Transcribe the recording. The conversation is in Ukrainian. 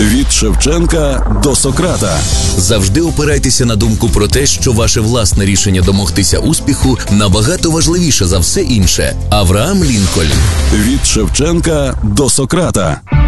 Від Шевченка до Сократа. Завжди опирайтеся на думку про те, що ваше власне рішення домогтися успіху набагато важливіше за все інше. Авраам Лінкольн. Від Шевченка до Сократа.